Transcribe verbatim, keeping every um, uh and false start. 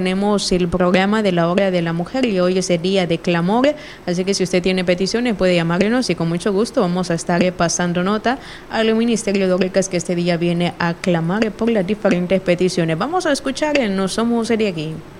tenemos el programa de la hora de la mujer y hoy es el día de clamor, así que si usted tiene peticiones puede llamarnos y con mucho gusto vamos a estar pasando nota al Ministerio de Becas que este día viene a clamar por las diferentes peticiones. Vamos a escuchar en No Somos de Aquí.